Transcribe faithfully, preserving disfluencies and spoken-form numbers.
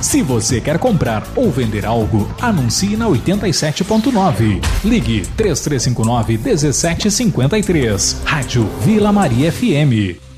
Se você quer comprar ou vender algo, anuncie na oitenta e sete ponto nove. Ligue três três cinco nove um sete cinco três. Rádio Vila Maria F M.